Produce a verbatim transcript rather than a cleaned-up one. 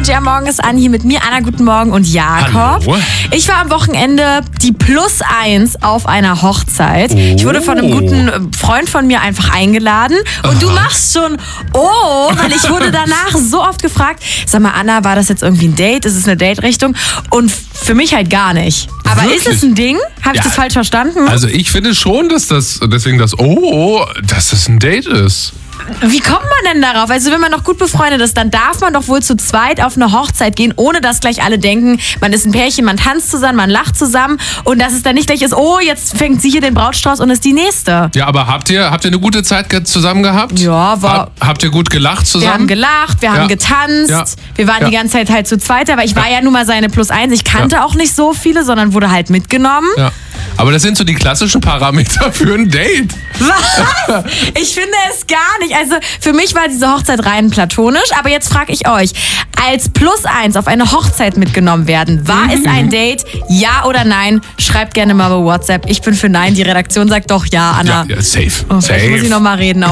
Jam Morgen ist an, hier mit mir, Anna, guten Morgen und Jakob. Hallo. Ich war am Wochenende die Plus eins auf einer Hochzeit. Oh. Ich wurde von einem guten Freund von mir einfach eingeladen. Und Aha. du machst schon, oh, weil ich wurde danach so oft gefragt, sag mal, Anna, war das jetzt irgendwie ein Date? Ist es eine Date-Richtung? Und für mich halt gar nicht. Aber Wirklich? Ist es ein Ding? Habe ich ja, das falsch verstanden? Also ich finde schon, dass das, deswegen das, oh, dass das ein Date ist. Wie kommt man denn darauf? Also wenn man noch gut befreundet ist, dann darf man doch wohl zu zweit auf eine Hochzeit gehen, ohne dass gleich alle denken, man ist ein Pärchen, man tanzt zusammen, man lacht zusammen und dass es dann nicht gleich ist, oh, jetzt fängt sie hier den Brautstrauß und ist die nächste. Ja, aber habt ihr, habt ihr eine gute Zeit zusammen gehabt? Ja, war... Hab, habt ihr gut gelacht zusammen? Wir haben gelacht, wir ja. haben getanzt, ja. wir waren ja. die ganze Zeit halt zu zweit, aber ich war ja, ja nun mal seine Plus eins. Ich kannte ja. auch nicht so viele, sondern wurde halt mitgenommen. Ja. Aber das sind so die klassischen Parameter für ein Date. Was? Ich finde es gar nicht. Also für mich war diese Hochzeit rein platonisch. Aber jetzt frage ich euch, als Plus eins auf eine Hochzeit mitgenommen werden, war mhm. es ein Date? Ja oder nein? Schreibt gerne mal bei WhatsApp. Ich bin für nein. Die Redaktion sagt doch ja, Anna. Ja, ja safe. Oh, safe. muss ich noch mal reden. Auf